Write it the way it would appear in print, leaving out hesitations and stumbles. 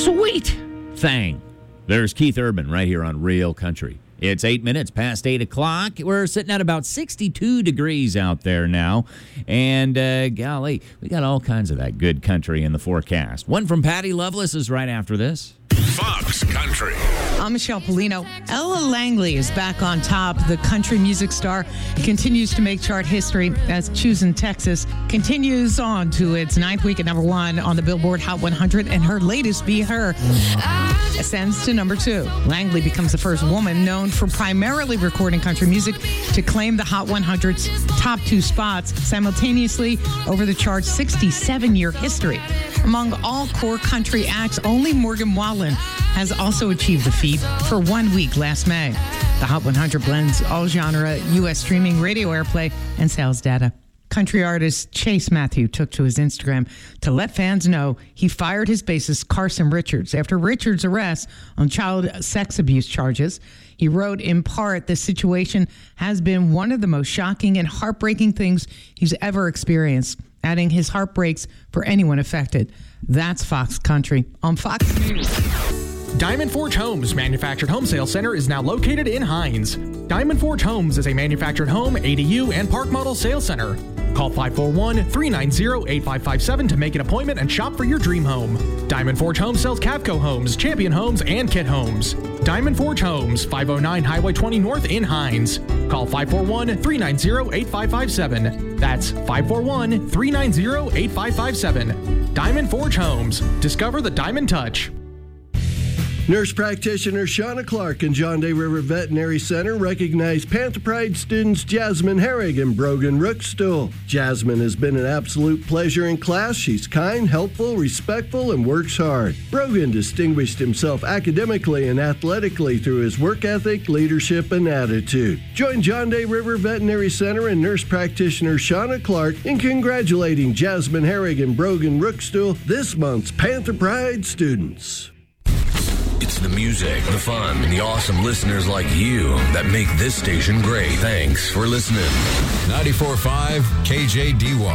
sweet thing. There's Keith Urban right here on Real Country. It's 8 minutes past 8 o'clock. We're sitting at about 62 degrees out there now. And, golly, we got all kinds of that good country in the forecast. One from Patty Loveless is right after this. Fox Country. I'm Michelle Polino. Ella Langley is back on top. The country music star continues to make chart history as Choosing Texas continues on to its 9th week at number 1 on the Billboard Hot 100, and her latest, Be Her, ascends to number 2. Langley becomes the first woman known for primarily recording country music to claim the Hot 100's top 2 spots simultaneously over the chart's 67-year history. Among all core country acts, only Morgan Wallen has also achieved the feat for 1 week last May. The Hot 100 blends all genre U.S. streaming, radio airplay, and sales data. Country artist Chase Matthew took to his Instagram to let fans know he fired his bassist Carson Richards after Richards' arrest on child sex abuse charges. He wrote, in part, "The situation has been one of the most shocking and heartbreaking things he's ever experienced," adding his heart breaks for anyone affected. That's Fox Country on Fox News. Diamond Forge Homes Manufactured Home Sales Center is now located in Hines. Diamond Forge Homes is a manufactured home, ADU, and park model sales center. Call 541-390-8557 to make an appointment and shop for your dream home. Diamond Forge Homes sells Cavco Homes, Champion Homes, and Kit Homes. Diamond Forge Homes, 509 Highway 20 North in Hines. Call 541-390-8557. That's 541-390-8557. Diamond Forge Homes. Discover the Diamond Touch. Nurse practitioner Shauna Clark and John Day River Veterinary Center recognize Panther Pride students Jasmine Herrig and Brogan Rookstool. Jasmine has been an absolute pleasure in class. She's kind, helpful, respectful, and works hard. Brogan distinguished himself academically and athletically through his work ethic, leadership, and attitude. Join John Day River Veterinary Center and nurse practitioner Shauna Clark in congratulating Jasmine Herrig and Brogan Rookstool, this month's Panther Pride students. It's the music, the fun, and the awesome listeners like you that make this station great. Thanks for listening. 94.5 KJDY.